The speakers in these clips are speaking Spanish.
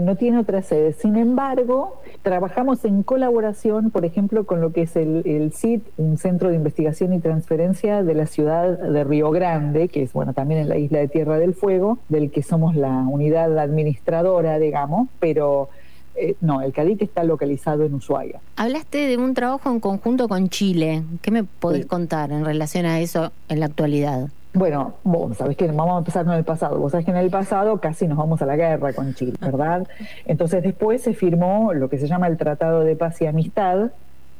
no tiene otra sede. Sin embargo, trabajamos en colaboración, por ejemplo, con lo que es el CIT, un Centro de Investigación y Transferencia de la ciudad de Río Grande, que es, bueno, también en la isla de Tierra del Fuego, del que somos la unidad administradora, digamos, pero no, el CADIC está localizado en Ushuaia. Hablaste de un trabajo en conjunto con Chile. ¿Qué me podés contar en relación a eso en la actualidad? Bueno, vos sabés que vamos a empezar con el pasado. Vos sabés que en el pasado casi nos vamos a la guerra con Chile, ¿verdad? Entonces después se firmó lo que se llama el Tratado de Paz y Amistad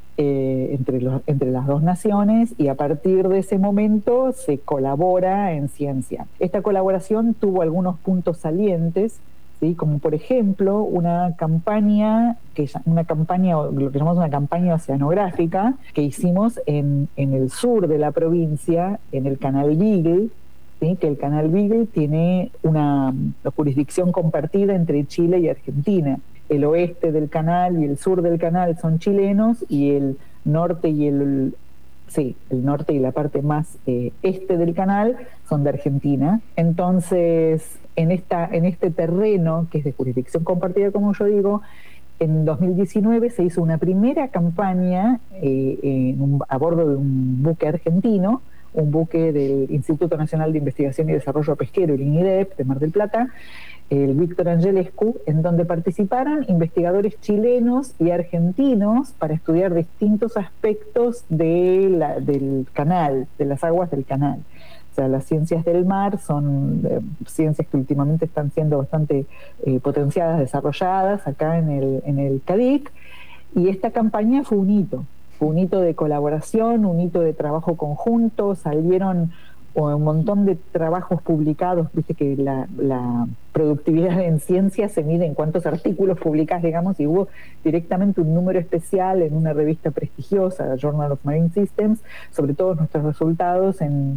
entre las dos naciones, y a partir de ese momento se colabora en ciencia. Esta colaboración tuvo algunos puntos salientes, ¿sí? Como por ejemplo una campaña, lo que llamamos una campaña oceanográfica que hicimos en el sur de la provincia, en el Canal Beagle, ¿sí? Que el Canal Beagle tiene una jurisdicción compartida entre Chile y Argentina. El oeste del canal y el sur del canal son chilenos, y el norte el norte y la parte más este del canal son de Argentina. Entonces, en este terreno, que es de jurisdicción compartida, como yo digo, en 2019 se hizo una primera campaña a bordo de un buque argentino, un buque del Instituto Nacional de Investigación y Desarrollo Pesquero, el INIDEP, de Mar del Plata, el Víctor Angelescu, en donde participaron investigadores chilenos y argentinos para estudiar distintos aspectos del canal, de las aguas del canal. O sea, las ciencias del mar son ciencias que últimamente están siendo bastante potenciadas, desarrolladas acá en el CADIC, y esta campaña fue un hito de colaboración, un hito de trabajo conjunto. Salieron un montón de trabajos publicados. Viste que la productividad en ciencia se mide en cuántos artículos publicás, digamos, y hubo directamente un número especial en una revista prestigiosa, Journal of Marine Systems, sobre todos nuestros resultados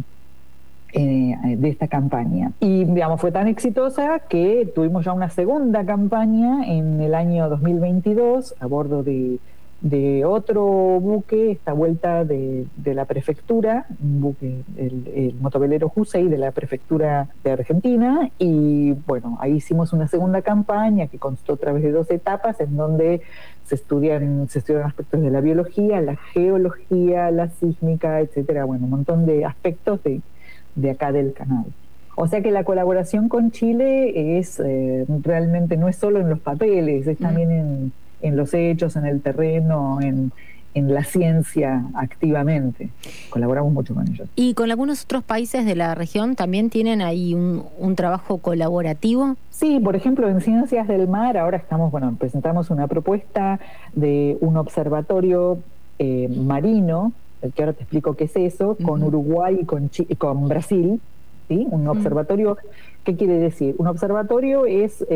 de esta campaña. Y, digamos, fue tan exitosa que tuvimos ya una segunda campaña en el año 2022 a bordo de otro buque, esta vuelta de la prefectura, un buque, el motovelero Jusei, de la prefectura de Argentina. Y bueno, ahí hicimos una segunda campaña que constó a través de 2 etapas, en donde se estudian aspectos de la biología, la geología, la sísmica, etcétera. Bueno, un montón de aspectos de acá del canal. O sea que la colaboración con Chile es realmente, no es solo en los papeles, es también en los hechos, en el terreno, en la ciencia activamente. Colaboramos mucho con ellos. ¿Y con algunos otros países de la región también tienen ahí un trabajo colaborativo? Sí, por ejemplo, en Ciencias del Mar ahora presentamos una propuesta de un observatorio marino, que ahora te explico qué es eso, con Uruguay y con Brasil, ¿sí? Un observatorio, ¿qué quiere decir? Un observatorio es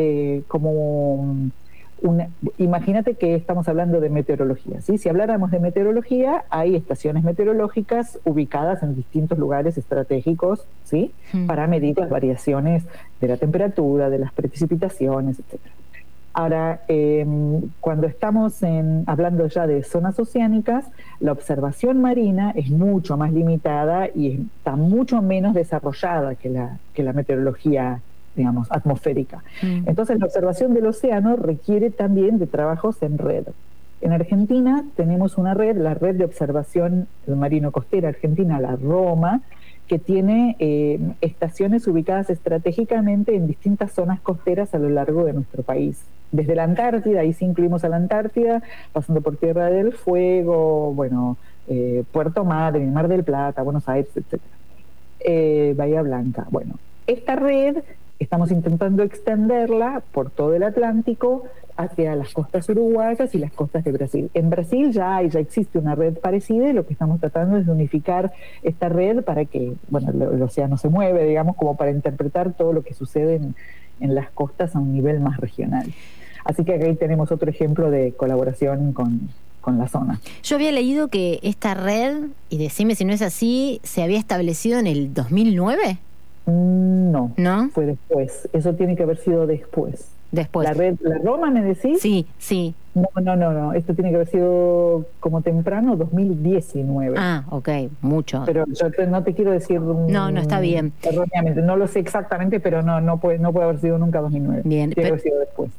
imagínate que estamos hablando de meteorología, ¿sí? Si habláramos de meteorología, hay estaciones meteorológicas ubicadas en distintos lugares estratégicos, ¿sí? Para medir las variaciones de la temperatura, de las precipitaciones, etcétera. Ahora, cuando estamos hablando ya de zonas oceánicas, la observación marina es mucho más limitada y está mucho menos desarrollada que la meteorología, digamos, atmosférica. Entonces, la observación del océano requiere también de trabajos en red. En Argentina tenemos una red, la Red de Observación Marino Costera Argentina, la ROMA, que tiene estaciones ubicadas estratégicamente en distintas zonas costeras a lo largo de nuestro país. Desde la Antártida, ahí sí incluimos a la Antártida, pasando por Tierra del Fuego, Puerto Madryn, Mar del Plata, Buenos Aires, etc. Bahía Blanca. Bueno, esta red estamos intentando extenderla por todo el Atlántico hacia las costas uruguayas y las costas de Brasil. En Brasil ya existe una red parecida, y lo que estamos tratando es de unificar esta red para que, el océano se mueve, digamos, como para interpretar todo lo que sucede en las costas a un nivel más regional. Así que ahí tenemos otro ejemplo de colaboración con la zona. Yo había leído que esta red, y decime si no es así, se había establecido en el 2009. No, ¿No? Fue después. Eso tiene que haber sido después. Después. ¿La Roma me decís? Sí. No. Esto tiene que haber sido como temprano 2019. Ah, ok, mucho. Pero yo no te quiero decir... No, está bien. Erróneamente. No lo sé exactamente, pero no puede haber sido nunca 2009. Bien. Tiene que haber sido después.